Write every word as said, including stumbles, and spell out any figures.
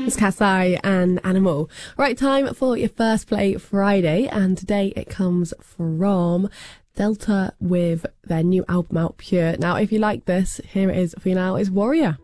It's Kasai and Animal. Right, time for your first play Friday, and today it comes from Delta with their new album out, Pure. Now, if you like this, here it is for you now, is Warrior.